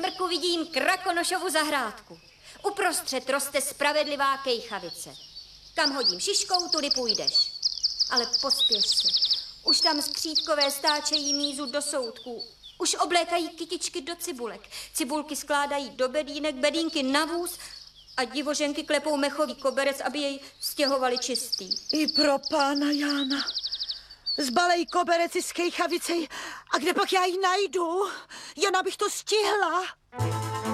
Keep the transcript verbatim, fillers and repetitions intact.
mrku vidím Krakonošovu zahrádku. Uprostřed roste spravedlivá kejchavice. Kam hodím šiškou, tudy půjdeš. Ale pospěš si. Už tam skřídkové stáčejí mízu do soutků. Už oblékají kytičky do cibulek. Cibulky skládají do bedínek, bedínky na vůz a divoženky klepou mechový koberec, aby jej stěhovali čistý. I pro pána Jána. Zbalej kobereci z kejchavicej a kde pak já ji najdu? Jen abych to stihla.